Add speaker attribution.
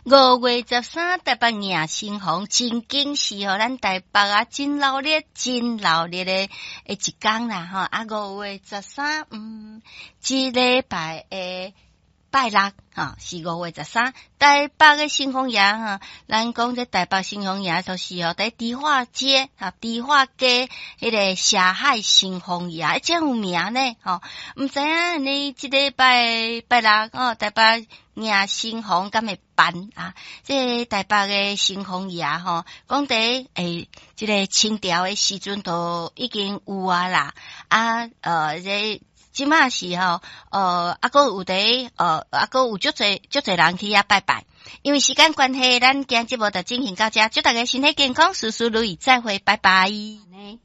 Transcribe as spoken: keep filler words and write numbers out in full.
Speaker 1: 五月十三，台北迎新红，真惊喜哦！咱台北啊，真闹热，真闹热的诶一天啦吼！啊，五月十三，嗯，一礼拜诶拜六哈，是五月十三，台北嘅新红夜哈，咱讲这台北新红夜就是哦，在迪化街哈，迪化街迄个霞海新红夜，一真有名呢吼！毋知影你即礼拜拜六哦，台北迎新红敢会办啊？这台北嘅新红夜吼，讲伫诶，即个清朝诶时阵都已经有啊啦，啊呃这。即马是吼，呃，啊，个有伫，呃，啊，个有足侪足侪人去遐拜拜。因为时间关系，咱今节目就进行到这，祝大家身体健康，事事如意，再会，拜拜。